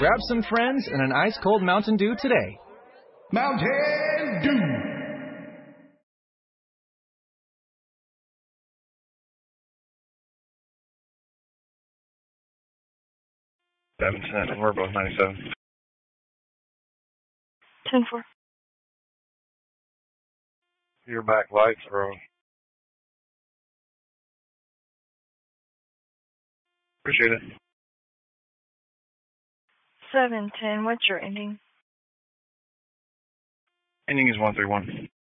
grab some friends and an ice-cold Mountain Dew today. Mountain Dew. $7. We're both 97. 10-4. Your back lights are on. Appreciate it. 7-10. What's your ending? Ending is 131.